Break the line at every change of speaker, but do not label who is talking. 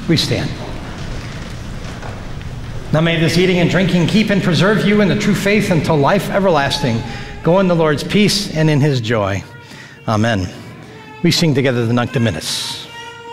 We stand. Now may this eating and drinking keep and preserve you in the true faith until life everlasting. Go in the Lord's peace and in his joy. Amen. We sing together the Nunc Dimittis.